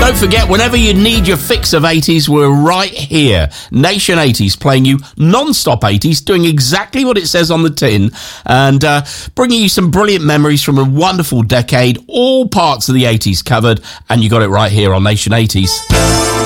Don't forget, whenever you need your fix of 80s, we're right here. Nation 80s, playing you non-stop 80s, doing exactly what it says on the tin, and bringing you some brilliant memories from a wonderful decade, all parts of the 80s covered, and you got it right here on Nation 80s.